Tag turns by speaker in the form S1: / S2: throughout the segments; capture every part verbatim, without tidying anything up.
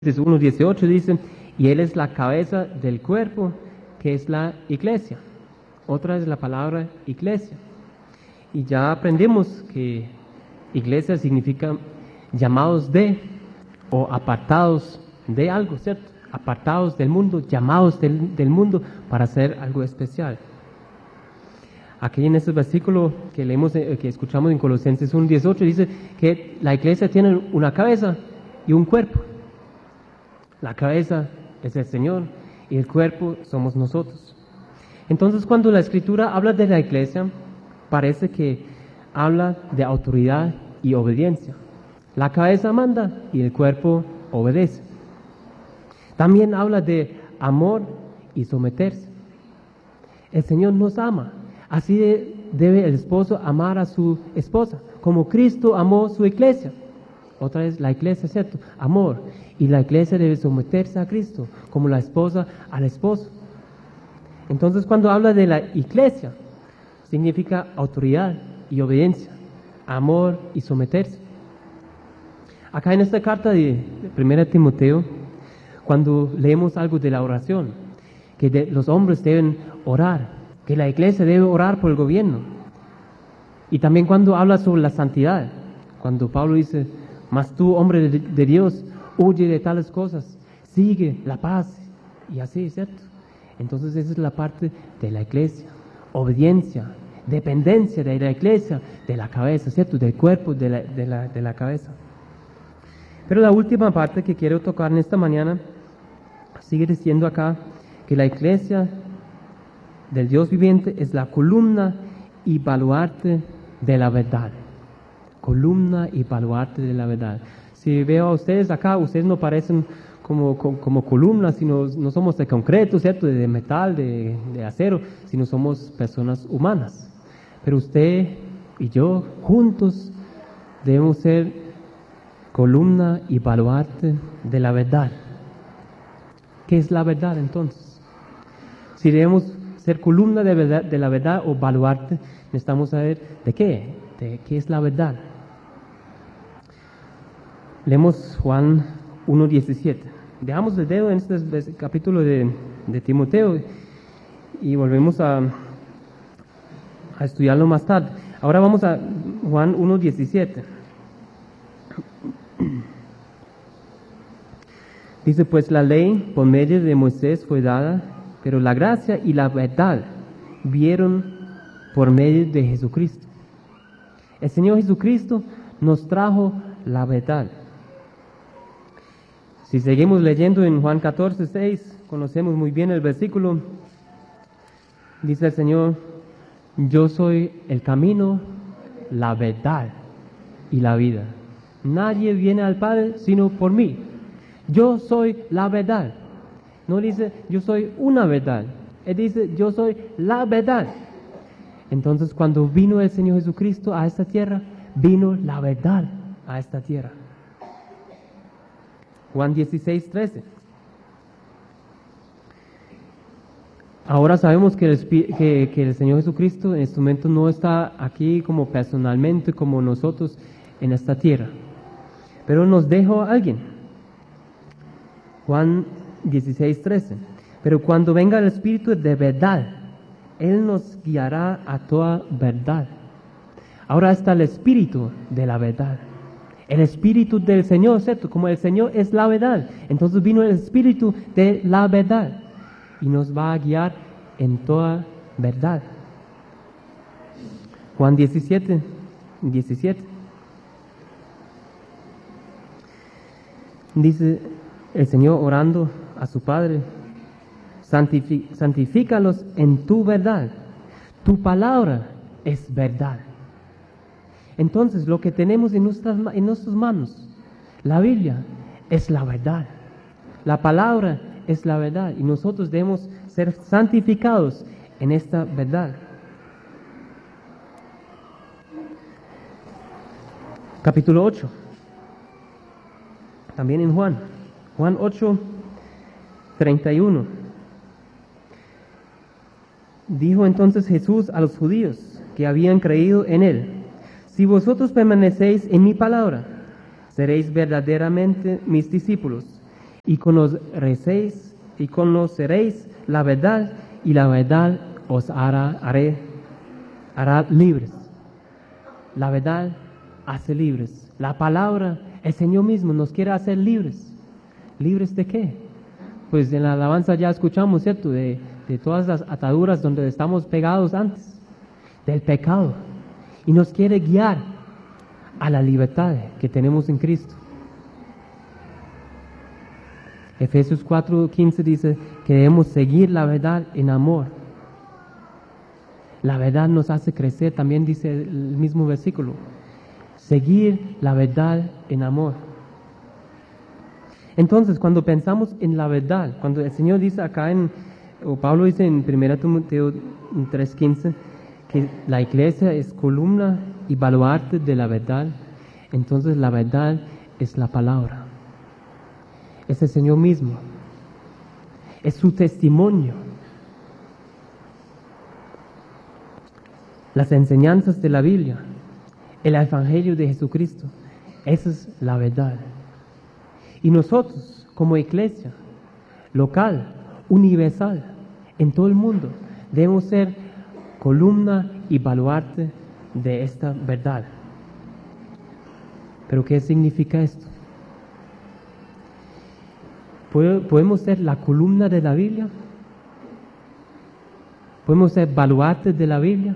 S1: uno dieciocho dice, y Él es la cabeza del cuerpo, que es la iglesia. Otra es la palabra iglesia. Y ya aprendimos que iglesia significa llamados de o apartados de algo, ¿cierto? Apartados del mundo, llamados del, del mundo para hacer algo especial. Aquí en este versículo que leemos, que escuchamos en Colosenses uno dieciocho, dice que la iglesia tiene una cabeza y un cuerpo. La cabeza es el Señor y el cuerpo somos nosotros. Entonces, cuando la Escritura habla de la iglesia, parece que habla de autoridad y obediencia. La cabeza manda y el cuerpo obedece. También habla de amor y someterse. El Señor nos ama. Así de, debe el esposo amar a su esposa, como Cristo amó su iglesia. Otra vez la iglesia, ¿cierto? Amor. Y la iglesia debe someterse a Cristo, como la esposa al esposo. Entonces, cuando habla de la iglesia, significa autoridad y obediencia, amor y someterse. Acá en esta carta de primera Timoteo, cuando leemos algo de la oración, que de, los hombres deben orar, que la iglesia debe orar por el gobierno. Y también cuando habla sobre la santidad, cuando Pablo dice, mas tú, hombre de, de Dios, huye de tales cosas, sigue la paz, y así, ¿cierto? Entonces esa es la parte de la iglesia, obediencia, dependencia de la iglesia, de la cabeza, ¿cierto? Del cuerpo, de la, de la, de la cabeza. Pero la última parte que quiero tocar en esta mañana, sigue diciendo acá, que la iglesia del Dios viviente es la columna y baluarte de la verdad. Columna y baluarte de la verdad. Si veo a ustedes acá, ustedes no parecen como, como, como columnas, sino no somos de concreto, ¿cierto? De metal, de, de acero, sino somos personas humanas. Pero usted y yo, juntos, debemos ser columna y baluarte de la verdad. ¿Qué es la verdad entonces? Si debemos ser columna de, verdad, de la verdad o baluarte, necesitamos saber de qué, de qué es la verdad. Leemos Juan uno diecisiete. Dejamos el dedo en este capítulo de, de Timoteo y volvemos a, a estudiarlo más tarde. Ahora vamos a Juan uno diecisiete. Dice, pues la ley por medio de Moisés fue dada, pero la gracia y la verdad vieron por medio de Jesucristo. El Señor Jesucristo nos trajo la verdad. Si seguimos leyendo en Juan catorce, seis, conocemos muy bien el versículo. Dice el Señor, yo soy el camino, la verdad y la vida. Nadie viene al Padre sino por mí. Yo soy la verdad. No dice, yo soy una verdad. Él dice, yo soy la verdad. Entonces, cuando vino el Señor Jesucristo a esta tierra, vino la verdad a esta tierra. Juan dieciséis, trece. Ahora sabemos que el, que, que el Señor Jesucristo en este momento no está aquí como personalmente, como nosotros en esta tierra. Pero nos dejó a alguien. Juan dieciséis, trece. Pero cuando venga el Espíritu de verdad, Él nos guiará a toda verdad. Ahora está el Espíritu de la verdad. El Espíritu del Señor, ¿cierto? Como el Señor es la verdad. Entonces vino el Espíritu de la verdad. Y nos va a guiar en toda verdad. Juan diecisiete, diecisiete. Dice el Señor orando a su Padre, santifícalos en tu verdad. Tu palabra es verdad. Entonces, lo que tenemos en nuestras, en nuestras manos, la Biblia, es la verdad. La palabra es la verdad. Y nosotros debemos ser santificados en esta verdad. Capítulo ocho. También en Juan. Juan ocho, treinta y uno. Dijo entonces Jesús a los judíos que habían creído en Él, si vosotros permanecéis en mi palabra, seréis verdaderamente mis discípulos, y conoceréis, y conoceréis la verdad, y la verdad os hará, haré, hará libres. La verdad hace libres. La palabra, el Señor mismo nos quiere hacer libres. ¿Libres de qué? Pues en la alabanza ya escuchamos, ¿cierto? De, de todas las ataduras donde estamos pegados antes, del pecado. Y nos quiere guiar a la libertad que tenemos en Cristo. Efesios cuatro quince dice que debemos seguir la verdad en amor. La verdad nos hace crecer, también dice el mismo versículo. Seguir la verdad en amor. Entonces, cuando pensamos en la verdad, cuando el Señor dice acá en, o Pablo dice en primera Timoteo tres quince, que la iglesia es columna y baluarte de la verdad, entonces la verdad es la palabra. Es el Señor mismo. Es su testimonio. Las enseñanzas de la Biblia, el Evangelio de Jesucristo, esa es la verdad. Y nosotros, como iglesia local, universal, en todo el mundo, debemos ser columna y baluarte de esta verdad. ¿Pero qué significa esto? ¿Podemos ser la columna de la Biblia? ¿Podemos ser baluartes de la Biblia?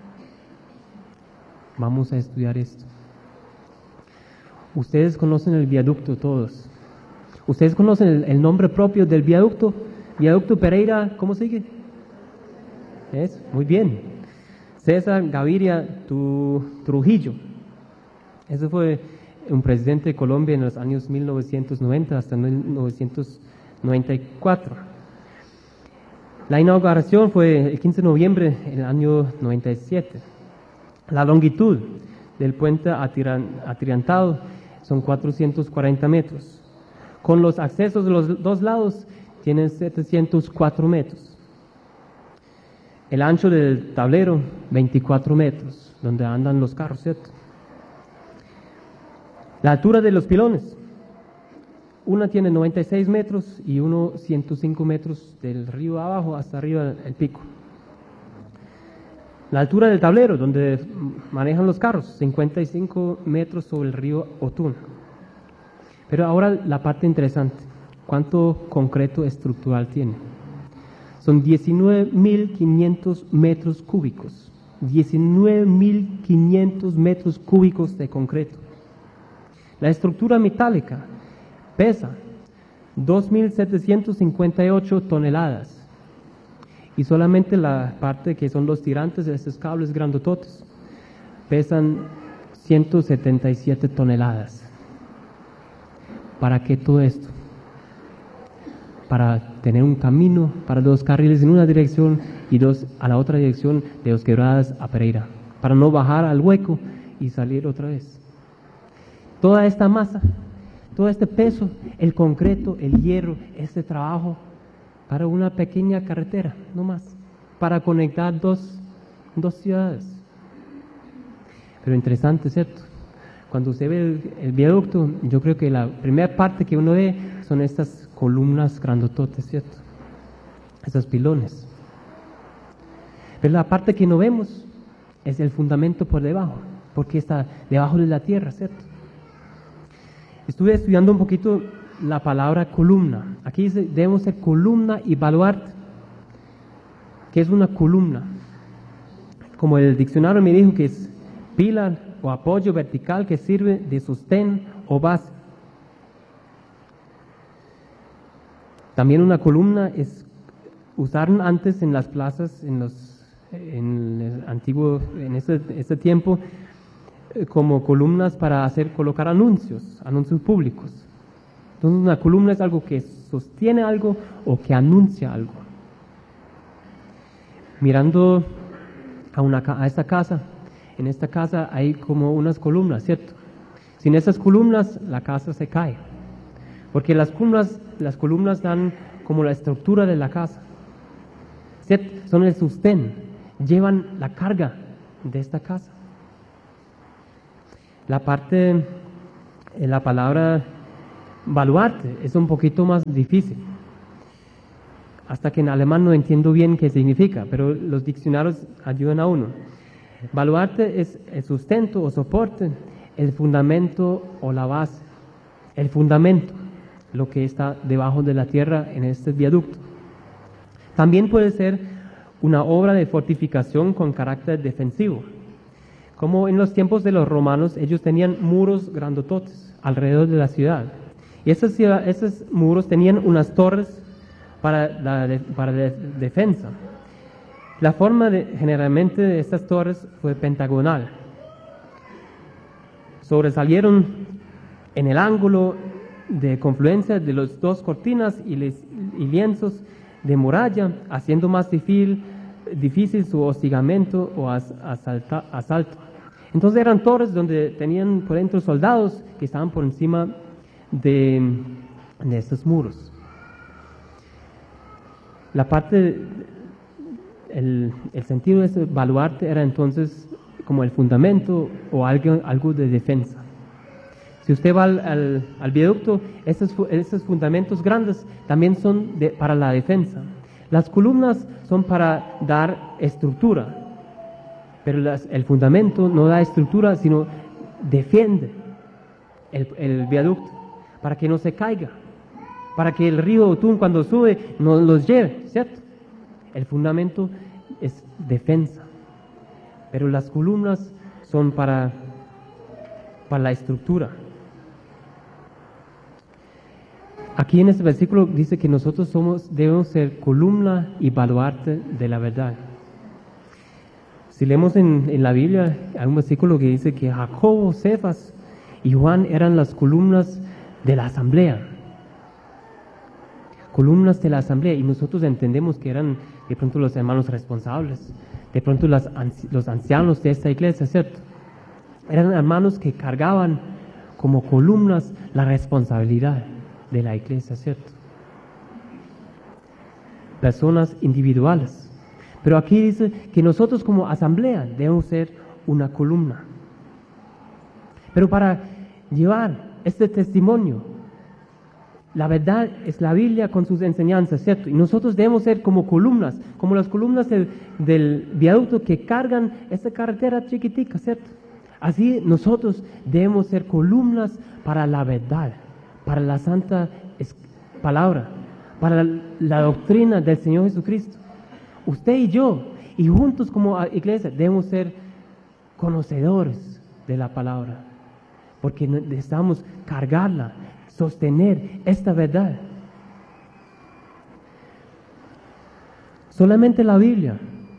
S1: Vamos a estudiar esto. Ustedes conocen el viaducto todos. ¿Ustedes conocen el, el nombre propio del viaducto? Viaducto Pereira, ¿cómo sigue? ¿Es? Muy bien. César Gaviria tu, Trujillo. Ese fue un presidente de Colombia en los años mil novecientos noventa hasta mil novecientos noventa y cuatro. La inauguración fue el quince de noviembre del año noventa y siete. La longitud del puente atirantado son cuatrocientos cuarenta metros. Con los accesos de los dos lados tienen setecientos cuatro metros. El ancho del tablero, veinticuatro metros, donde andan los carros, ¿cierto? La altura de los pilones, una tiene noventa y seis metros y uno ciento cinco metros del río abajo hasta arriba del pico. La altura del tablero, donde manejan los carros, cincuenta y cinco metros sobre el río Otún. Pero ahora la parte interesante, ¿cuánto concreto estructural tiene? Son diecinueve mil quinientos metros cúbicos, diecinueve mil quinientos metros cúbicos de concreto. La estructura metálica pesa dos mil setecientos cincuenta y ocho toneladas. Y solamente la parte que son los tirantes de estos cables grandototes pesan ciento setenta y siete toneladas. ¿Para qué todo esto? Para tener un camino para dos carriles en una dirección y dos a la otra dirección de Dos Quebradas a Pereira, para no bajar al hueco y salir otra vez. Toda esta masa, todo este peso, el concreto, el hierro, este trabajo para una pequeña carretera, no más, para conectar dos, dos ciudades. Pero interesante, ¿cierto? Cuando usted ve el, el viaducto, yo creo que la primera parte que uno ve son estas columnas grandototes, ¿cierto? Esos pilones. Pero la parte que no vemos es el fundamento por debajo, porque está debajo de la tierra, ¿cierto? Estuve estudiando un poquito la palabra columna. Aquí dice, debemos ser columna y baluarte. ¿Qué es una columna? Como el diccionario me dijo que es pilar o apoyo vertical que sirve de sostén o base. También una columna es usaron antes en las plazas, en los en el antiguo, en ese, ese tiempo, como columnas para hacer colocar anuncios, anuncios públicos. Entonces una columna es algo que sostiene algo o que anuncia algo. Mirando a, una, a esta casa, en esta casa hay como unas columnas, ¿cierto? Sin esas columnas la casa se cae, porque las columnas, las columnas dan como la estructura de la casa, ¿cierto? Son el sostén, llevan la carga de esta casa. La parte, la palabra baluarte es un poquito más difícil. Hasta que en alemán no entiendo bien qué significa, pero los diccionarios ayudan a uno. Baluarte es el sustento o soporte, el fundamento o la base. El fundamento, lo que está debajo de la tierra en este viaducto. También puede ser una obra de fortificación con carácter defensivo. Como en los tiempos de los romanos, ellos tenían muros grandototes alrededor de la ciudad. Y esos, esos muros tenían unas torres para la de, para la defensa. La forma de, generalmente de estas torres fue pentagonal. Sobresalieron en el ángulo de confluencia de las dos cortinas y, les, y lienzos de muralla, haciendo más difícil, difícil su hostigamiento o as, asalta, asalto. Entonces eran torres donde tenían por dentro soldados que estaban por encima de, de estos muros. La parte, el, el sentido de ese baluarte era entonces como el fundamento o algo, algo de defensa. Si usted va al, al, al viaducto, esos, esos fundamentos grandes también son de, para la defensa. Las columnas son para dar estructura, pero las, el fundamento no da estructura, sino defiende el, el viaducto para que no se caiga, para que el río Otún cuando sube no los lleve, ¿cierto? El fundamento es defensa, pero las columnas son para, para la estructura. Aquí en este versículo dice que nosotros somos, debemos ser columna y baluarte de la verdad. Si leemos en, en la Biblia, hay un versículo que dice que Jacobo, Cefas y Juan eran las columnas de la asamblea. Columnas de la asamblea, y nosotros entendemos que eran de pronto los hermanos responsables, de pronto las, los ancianos de esta iglesia, ¿cierto? Eran hermanos que cargaban como columnas la responsabilidad de la iglesia, ¿cierto? Personas individuales. Pero aquí dice que nosotros como asamblea debemos ser una columna. Pero para llevar este testimonio, la verdad es la Biblia con sus enseñanzas, ¿cierto? Y nosotros debemos ser como columnas, como las columnas del, del viaducto que cargan esta carretera chiquitica, ¿cierto? Así nosotros debemos ser columnas para la verdad, para la santa palabra, para la, la doctrina del Señor Jesucristo. Usted y yo, y juntos como iglesia, debemos ser conocedores de la palabra, porque necesitamos cargarla, sostener esta verdad. Solamente la Biblia,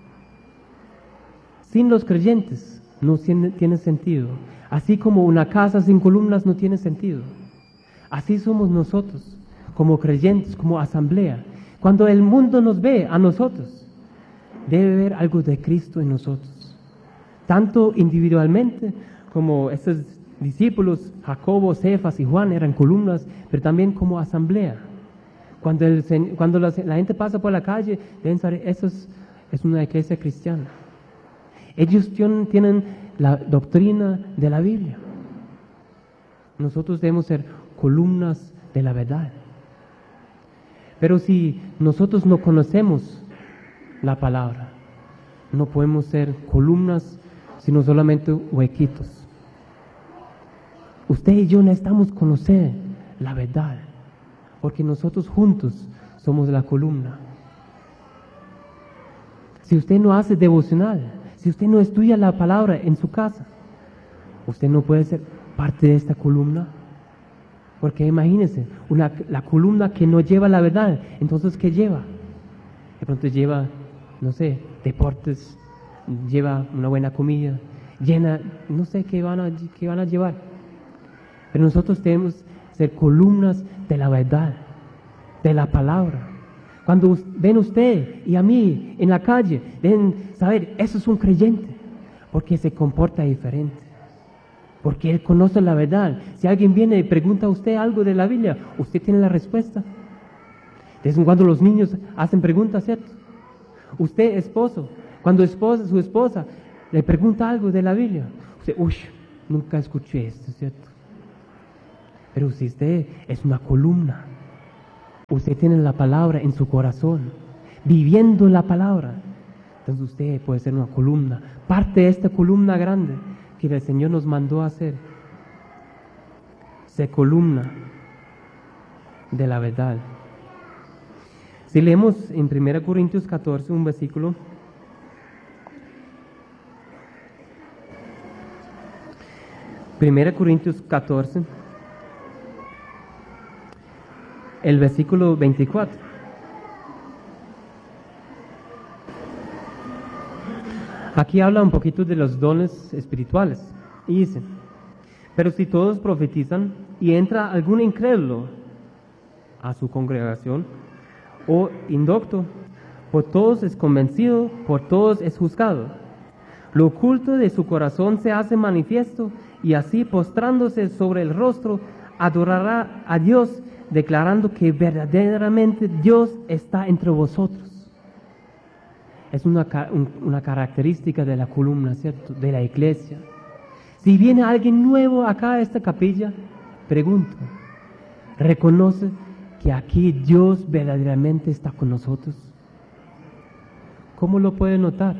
S1: sin los creyentes, no tiene, tiene sentido. Así como una casa sin columnas no tiene sentido. Así somos nosotros, como creyentes, como asamblea. Cuando el mundo nos ve a nosotros, debe ver algo de Cristo en nosotros. Tanto individualmente como estos discípulos, Jacobo, Cefas y Juan eran columnas, pero también como asamblea. Cuando, el, cuando la, la gente pasa por la calle, deben saber, eso es, es una iglesia cristiana. Ellos tienen, tienen la doctrina de la Biblia. Nosotros debemos ser columnas de la verdad. Pero si nosotros no conocemos la palabra, no podemos ser columnas, sino solamente huequitos. Usted y yo necesitamos conocer la verdad, porque nosotros juntos somos la columna. Si usted no hace devocional, si usted no estudia la palabra en su casa, usted no puede ser parte de esta columna. Porque imagínense, una, la columna que no lleva la verdad, entonces ¿qué lleva? De pronto lleva, no sé, deportes, lleva una buena comida, llena, no sé qué van a, qué van a llevar. Pero nosotros debemos ser columnas de la verdad, de la palabra. Cuando ven usted y a mí en la calle, deben saber, eso es un creyente, porque se comporta diferente. Porque él conoce la verdad. Si alguien viene y pregunta a usted algo de la Biblia, usted tiene la respuesta. De vez en cuando los niños hacen preguntas, ¿cierto? Usted, esposo, cuando esposa, su esposa le pregunta algo de la Biblia, usted, uy, nunca escuché esto, ¿cierto? Pero si usted es una columna, usted tiene la palabra en su corazón, viviendo la palabra, entonces usted puede ser una columna, parte de esta columna grande que el Señor nos mandó a hacer. Ser columna de la verdad. Si leemos en primera Corintios catorce un versículo, primera Corintios catorce, el versículo veinticuatro. Aquí habla un poquito de los dones espirituales y dice: pero si todos profetizan y entra algún incrédulo a su congregación, o indocto, por todos es convencido, por todos es juzgado. Lo oculto de su corazón se hace manifiesto, y así postrándose sobre el rostro, adorará a Dios, declarando que verdaderamente Dios está entre vosotros. Es una, una característica de la columna, ¿cierto?, de la iglesia. Si viene alguien nuevo acá a esta capilla, pregunto, ¿reconoce que aquí Dios verdaderamente está con nosotros? ¿Cómo lo puede notar?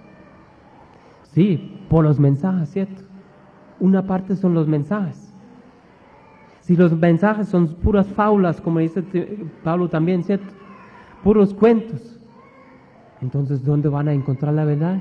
S1: Sí, por los mensajes, ¿cierto? Una parte son los mensajes. Si los mensajes son puras fábulas, como dice Pablo también, ¿cierto?, puros cuentos, entonces ¿dónde van a encontrar la verdad?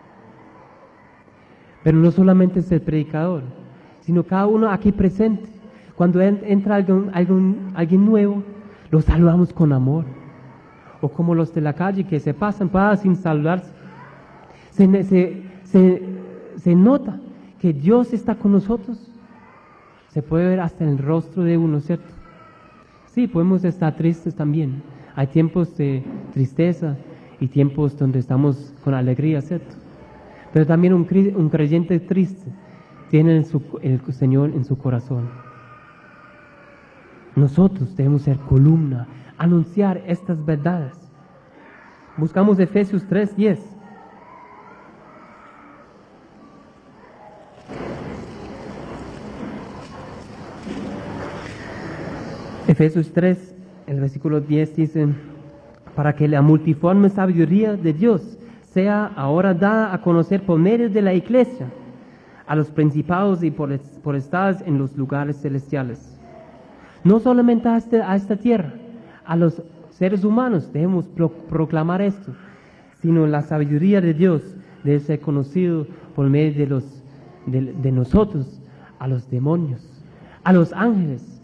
S1: Pero no solamente es el predicador, sino cada uno aquí presente. Cuando entra alguien, alguien, alguien nuevo, lo saludamos con amor. O como los de la calle que se pasan para sin saludarse. Se, se, se, se nota que Dios está con nosotros. Se puede ver hasta en el rostro de uno, ¿cierto? Sí, podemos estar tristes también. Hay tiempos de tristeza y tiempos donde estamos con alegría, ¿cierto? Pero también un, un creyente triste tiene el, su, el Señor en su corazón. Nosotros debemos ser columna, anunciar estas verdades. Buscamos Efesios tres diez. Efesios tres, el versículo diez dice: para que la multiforme sabiduría de Dios sea ahora dada a conocer por medio de la iglesia a los principados y potestades en los lugares celestiales. No solamente a, este, a esta tierra, a los seres humanos debemos pro, proclamar esto, sino la sabiduría de Dios debe ser conocido por medio de, los, de, de nosotros, a los demonios, a los ángeles,